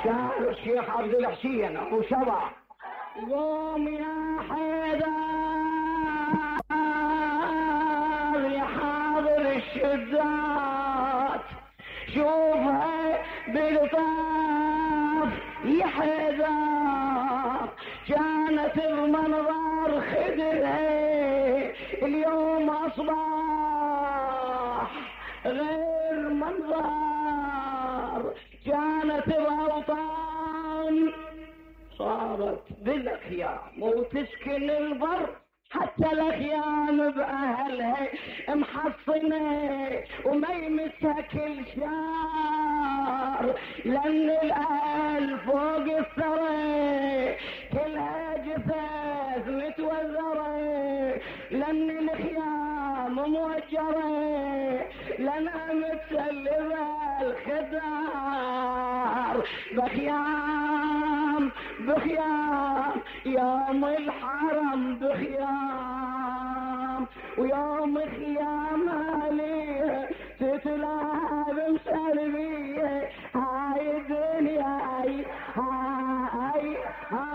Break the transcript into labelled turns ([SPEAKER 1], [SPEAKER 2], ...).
[SPEAKER 1] شاعر الشيخ عبد الحسين ابو شبع. قوم يا حيدر يا حاضر الشدات، شوفها بالطاف يا حيدر، كانت بمنظر خدرها اليوم اصبح غير منظر، كانت بأوطان صارت بالخيام وتسكن البر، حتى الخيام بأهلها محصنة وما يمسها كل شهر، لأن الأهل فوق الثرى كلها جثث متوزرة، لأن الخيام موجرة لأنها متسلبة الخدار، بخيام بخيام يوم الحرم بخيام، ويوم خيام عليه تتلاقى